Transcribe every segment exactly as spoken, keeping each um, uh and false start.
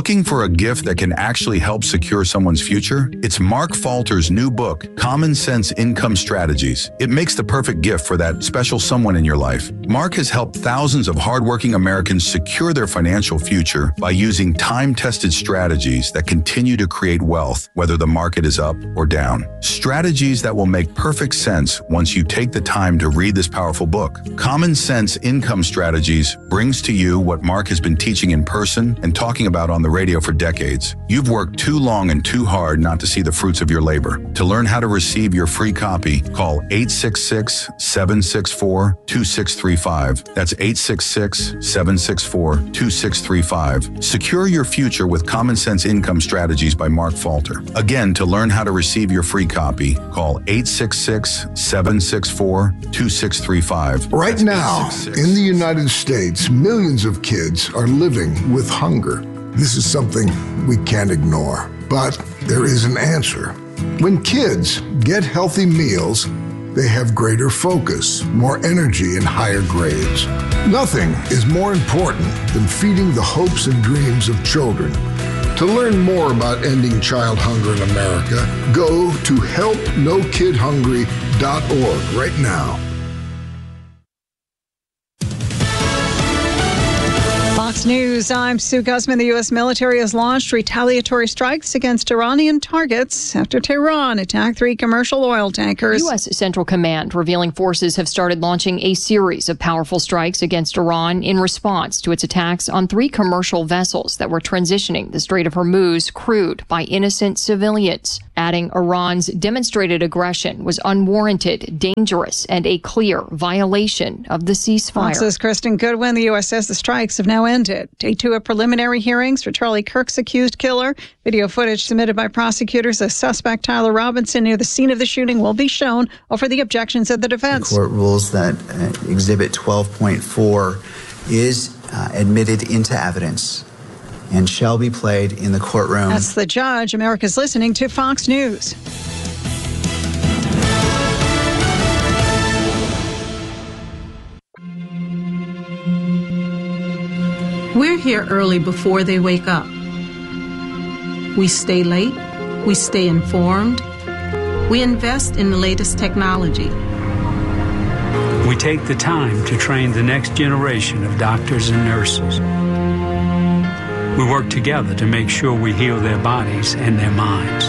Looking for a gift that can actually help secure someone's future? It's Mark Falter's new book, Common Sense Income Strategies. It makes the perfect gift for that special someone in your life. Mark has helped thousands of hardworking Americans secure their financial future by using time-tested strategies that continue to create wealth, whether the market is up or down. Strategies that will make perfect sense once you take the time to read this powerful book. Common Sense Income Strategies brings to you what Mark has been teaching in person and talking about on the radio for decades. You've worked too long and too hard not to see the fruits of your labor. To learn how to receive your free copy, call eight six six, seven six four, two six three five. That's eight six six, seven six four, two six three five. Secure your future with Common Sense Income Strategies by Mark Falter. Again, to learn how to receive your free copy, call eight six six, seven six four, two six three five. Right That's now, in the United States, millions of kids are living with hunger. This is something we can't ignore, but there is an answer. When kids get healthy meals, they have greater focus, more energy, and higher grades. Nothing is more important than feeding the hopes and dreams of children. To learn more about ending child hunger in America, go to help no kid hungry dot org right now. Fox News, I'm Sue Guzman. The U S military has launched retaliatory strikes against Iranian targets after Tehran attacked three commercial oil tankers. U S Central Command revealing forces have started launching a series of powerful strikes against Iran in response to its attacks on three commercial vessels that were transitioning the Strait of Hormuz crewed by innocent civilians, adding Iran's demonstrated aggression was unwarranted, dangerous, and a clear violation of the ceasefire. Fox's Kristen Goodwin. The U S says the strikes have now ended. Day two of preliminary hearings for Charlie Kirk's accused killer. Video footage submitted by prosecutors as suspect Tyler Robinson near the scene of the shooting will be shown over the objections of the defense. The court rules that uh, Exhibit twelve point four is uh, admitted into evidence and shall be played in the courtroom. That's the judge. America's listening to Fox News. We're here early before they wake up. We stay late. We stay informed. We invest in the latest technology. We take the time to train the next generation of doctors and nurses. We work together to make sure we heal their bodies and their minds.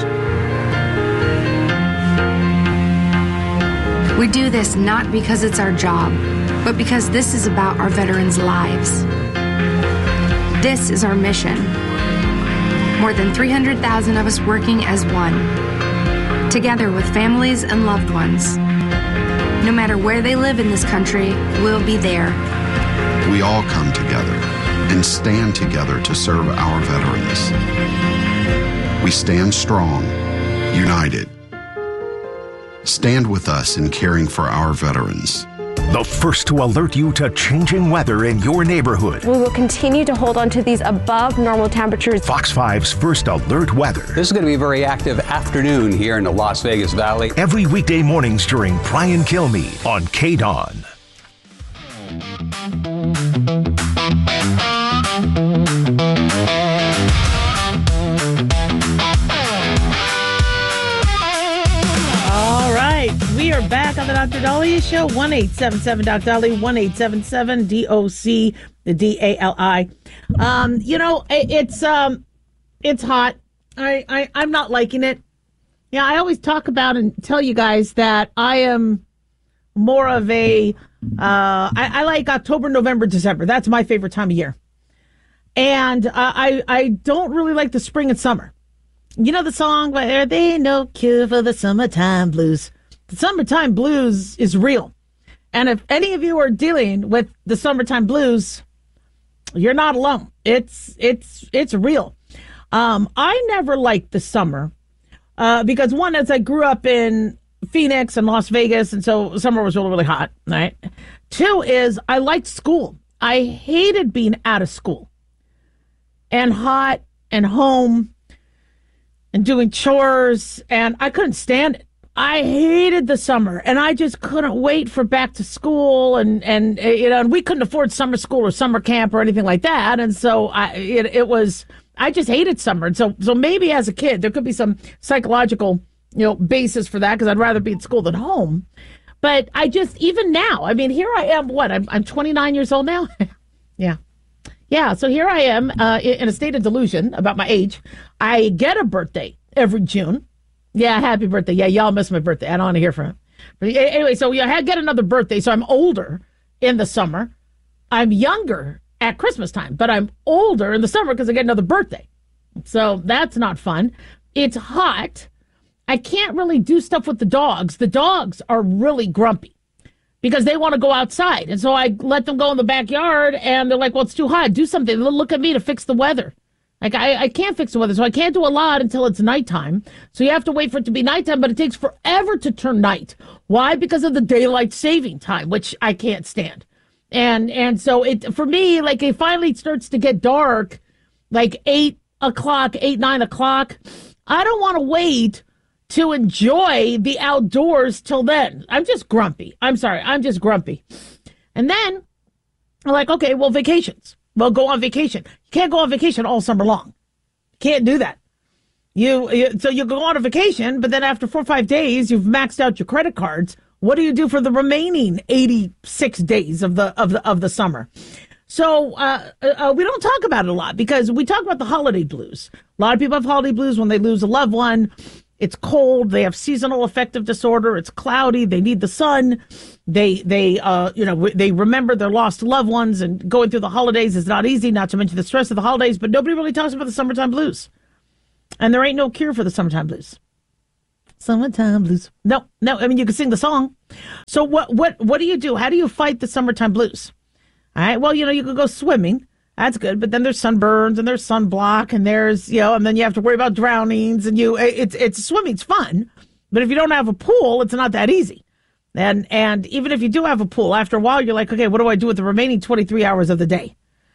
We do this not because it's our job, but because this is about our veterans' lives. This is our mission. More than three hundred thousand of us working as one, together with families and loved ones. No matter where they live in this country, we'll be there. We all come together and stand together to serve our veterans. We stand strong, united. Stand with us in caring for our veterans. The first to alert you to changing weather in your neighborhood. We will continue to hold on to these above normal temperatures. Fox five's First Alert Weather. This is going to be a very active afternoon here in the Las Vegas Valley. Every weekday mornings during Brian Kilmeade on K D O N. All right, we are back on the Doctor Dali Show. one eight seven seven Doc Dali, one eight seven seven D O C, the D A L I. Um, you know, it, it's um, it's hot. I, I I'm not liking it. Yeah, I always talk about and tell you guys that I am more of a uh, I, I like October, November, December. That's my favorite time of year. And uh, I I don't really like the spring and summer. You know the song, "There Ain't No Cure for the Summertime Blues." The summertime blues is real. And if any of you are dealing with the summertime blues, you're not alone. It's it's it's real. Um, I never liked the summer uh, because, one, as I grew up in Phoenix and Las Vegas, and so summer was really, really hot, right? Two is I liked school. I hated being out of school and hot and home and doing chores, and I couldn't stand it. I hated the summer, and I just couldn't wait for back to school, and, and you know, and we couldn't afford summer school or summer camp or anything like that, and so I it, it was I just hated summer. And so, so maybe as a kid, there could be some psychological, you know, basis for that because I'd rather be at school than home. But I just, even now, I mean, here I am, what, I'm, I'm twenty-nine years old now? yeah. Yeah, so here I am uh, in a state of delusion about my age. I get a birthday every June. Yeah, happy birthday. Yeah, y'all miss my birthday. I don't want to hear from it. But anyway, so yeah, I get another birthday. So I'm older in the summer. I'm younger at Christmas time, but I'm older in the summer because I get another birthday. So that's not fun. It's hot. I can't really do stuff with the dogs. The dogs are really grumpy because they want to go outside. And so I let them go in the backyard and they're like, well, it's too hot. Do something. They'll look at me to fix the weather. Like, I, I can't fix the weather, so I can't do a lot until it's nighttime. So you have to wait for it to be nighttime, but it takes forever to turn night. Why? Because of the daylight saving time, which I can't stand. And and so it for me, like, it finally starts to get dark, like eight o'clock, eight, nine o'clock. I don't want to wait to enjoy the outdoors till then. I'm just grumpy. I'm sorry. I'm just grumpy. And then I'm like, okay, well, vacations. Well, go on vacation. You can't go on vacation all summer long. Can't do that. You, you so you go on a vacation, but then after four or five days, you've maxed out your credit cards. What do you do for the remaining eighty-six days of the of the of the summer? So uh, uh, we don't talk about it a lot because we talk about the holiday blues. A lot of people have holiday blues when they lose a loved one. It's cold. They have seasonal affective disorder. It's cloudy. They need the sun. They, they, uh, you know, they remember their lost loved ones, and going through the holidays is not easy, not to mention the stress of the holidays, but nobody really talks about the summertime blues. And there ain't no cure for the summertime blues. Summertime blues. No, no. I mean, you can sing the song. So what, what, what do you do? How do you fight the summertime blues? All right. Well, you know, you could go swimming. That's good. But then there's sunburns and there's sunblock and there's, you know, and then you have to worry about drownings and you, it's, it's swimming's fun. But if you don't have a pool, it's not that easy. And, and even if you do have a pool, after a while, you're like, okay, what do I do with the remaining twenty-three hours of the day?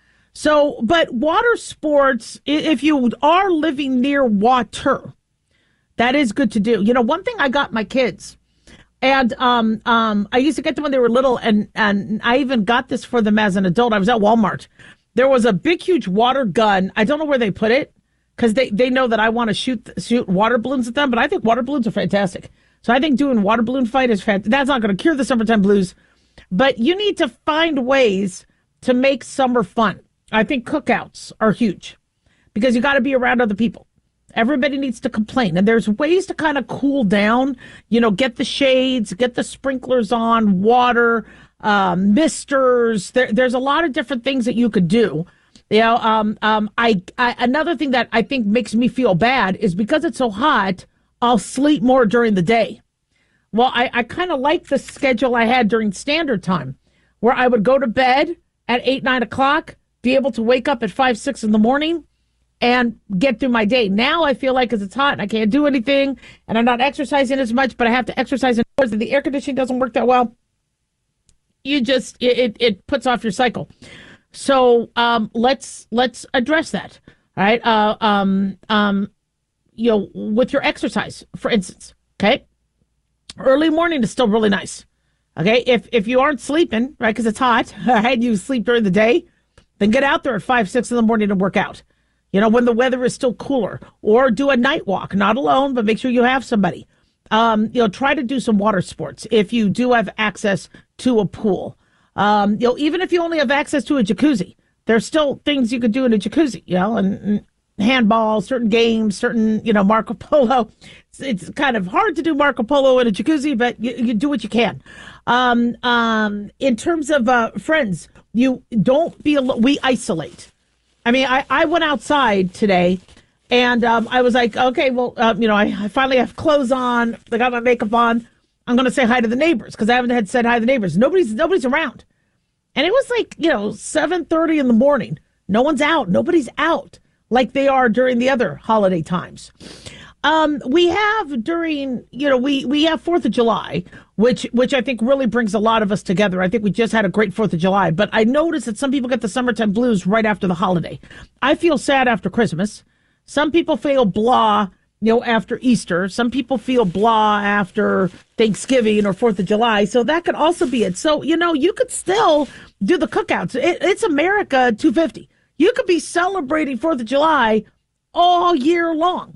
So, but water sports, if you are living near water, that is good to do. You know, one thing I got my kids, and um, um, I used to get them when they were little, and, and I even got this for them as an adult. I was at Walmart. There was a big, huge water gun. I don't know where they put it because they, they know that I want to shoot shoot water balloons at them, but I think water balloons are fantastic. So I think doing water balloon fight is fantastic. That's not going to cure the summertime blues, but you need to find ways to make summer fun. I think cookouts are huge because you got to be around other people. Everybody needs to complain, and there's ways to kind of cool down, you know, get the shades, get the sprinklers on, water, um, misters. There, there's a lot of different things that you could do. You know, um, um, I, I, another thing that I think makes me feel bad is because it's so hot, I'll sleep more during the day. Well, I, I kind of like the schedule I had during standard time where I would go to bed at eight, nine o'clock, be able to wake up at five, six in the morning and get through my day. Now I feel like because it's hot and I can't do anything and I'm not exercising as much, but I have to exercise indoors and the air conditioning doesn't work that well. You just, it, it puts off your cycle. So um, let's let's address that, all right? Uh, um, um, you know, with your exercise, for instance, okay? Early morning is still really nice, okay? If if you aren't sleeping, right, because it's hot, all right, you sleep during the day, then get out there at five, six in the morning and work out. You know, when the weather is still cooler, or do a night walk, not alone, but make sure you have somebody. Um, you know, try to do some water sports if you do have access to a pool. Um, you know, even if you only have access to a jacuzzi, there's still things you could do in a jacuzzi, you know, and, and handball, certain games, certain, you know, Marco Polo. It's, it's kind of hard to do Marco Polo in a jacuzzi, but you, you do what you can. Um, um, in terms of uh, friends, you don't be alone. We isolate. I mean, I, I went outside today and um, I was like, okay, well, uh, you know, I, I finally have clothes on. I got my makeup on. I'm going to say hi to the neighbors because I haven't had said hi to the neighbors. Nobody's nobody's around. And it was like, you know, seven thirty in the morning. No one's out. Nobody's out like they are during the other holiday times. Um, we have during, you know, we, we have fourth of July, which which I think really brings a lot of us together. I think we just had a great fourth of July. But I noticed that some people get the summertime blues right after the holiday. I feel sad after Christmas. Some people feel blah, you know, after Easter. Some people feel blah after Thanksgiving or fourth of July. So that could also be it. So, you know, you could still do the cookouts. It, it's America two fifty. You could be celebrating fourth of July all year long.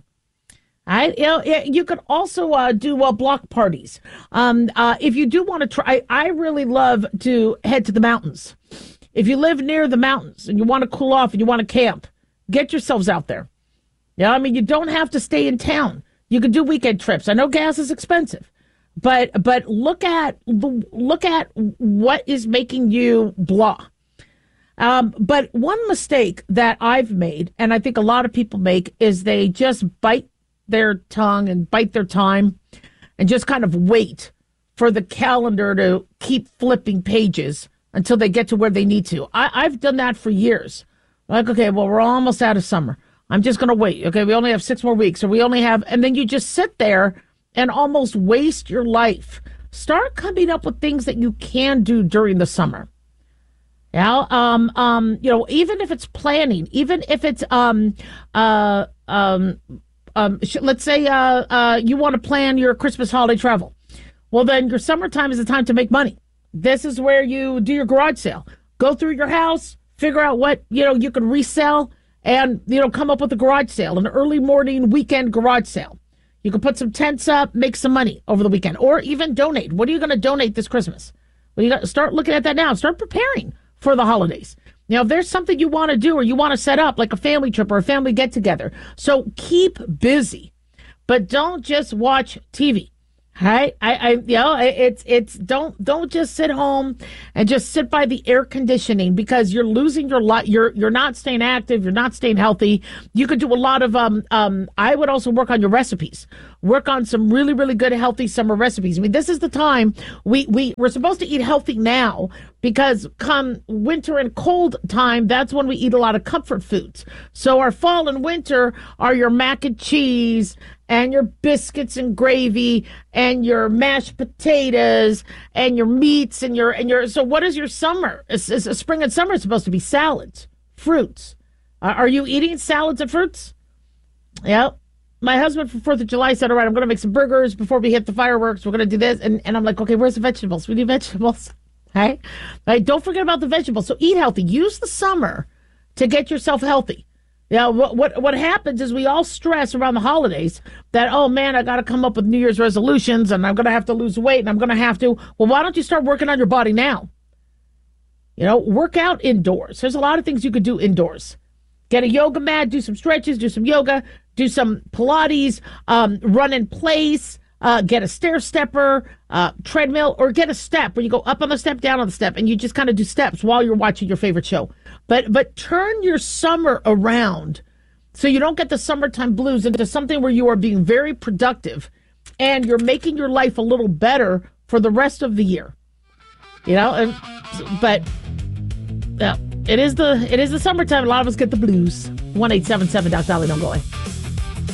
I, you know, you could also uh, do uh, block parties. Um, uh, if you do want to try, I really love to head to the mountains. If you live near the mountains and you want to cool off and you want to camp, get yourselves out there. Yeah, I mean, you don't have to stay in town. You can do weekend trips. I know gas is expensive, but but look at look at what is making you blah. Um, but one mistake that I've made, and I think a lot of people make, is they just bite their tongue and bite their time and just kind of wait for the calendar to keep flipping pages until they get to where they need to. I, I've done that for years. Like, okay, well, we're almost out of summer. I'm just going to wait. Okay, we only have six more weeks, or we only have, and then you just sit there and almost waste your life. Start coming up with things that you can do during the summer. Yeah, um, um, you know, even if it's planning, even if it's, um, uh, um, um, sh- let's say, uh, uh, you want to plan your Christmas holiday travel. Well, then your summertime is the time to make money. This is where you do your garage sale. Go through your house, figure out what, you know, you can resell, and, you know, come up with a garage sale, an early morning weekend garage sale. You can put some tents up, make some money over the weekend, or even donate. What are you going to donate this Christmas? Well, you got to start looking at that now. Start preparing for the holidays. Now, if there's something you want to do or you want to set up, like a family trip or a family get together, so keep busy, but don't just watch T V. Right? I, I, you know, it's, it's, don't, don't just sit home and just sit by the air conditioning, because you're losing your life. You're, you're not staying active. You're not staying healthy. You could do a lot of, um, um, I would also work on your recipes, work on some really, really good, healthy summer recipes. I mean, this is the time we, we, we're supposed to eat healthy now, because come winter and cold time, that's when we eat a lot of comfort foods. So our fall and winter are your mac and cheese and your biscuits and gravy and your mashed potatoes and your meats and your, and your, so what is your summer? It's, it's, spring and summer is supposed to be salads, fruits. Uh, are you eating salads and fruits? Yeah. My husband for fourth of July said, all right, I'm going to make some burgers before we hit the fireworks. We're going to do this. And, and I'm like, okay, where's the vegetables? We need vegetables. Right? Right? Don't forget about the vegetables. So eat healthy. Use the summer to get yourself healthy. Yeah, what what what happens is we all stress around the holidays that, oh man, I got to come up with New Year's resolutions and I'm going to have to lose weight and I'm going to have to. Well, why don't you start working on your body now? You know, work out indoors. There's a lot of things you could do indoors. Get a yoga mat, do some stretches, do some yoga, do some Pilates, um, run in place, uh, get a stair stepper, uh, treadmill, or get a step where you go up on the step, down on the step, and you just kind of do steps while you're watching your favorite show. But but turn your summer around so you don't get the summertime blues into something where you are being very productive and you're making your life a little better for the rest of the year. You know, and, but yeah, it is the it is the summertime. A lot of us get the blues. one eight seven seven Doc Dolly, don't go away.